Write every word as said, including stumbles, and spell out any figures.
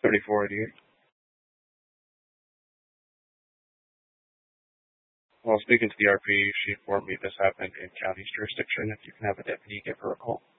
thirty-four eighty-eight. While speaking to the R P, she informed me this happened in county's jurisdiction. If you can have a deputy give her a call.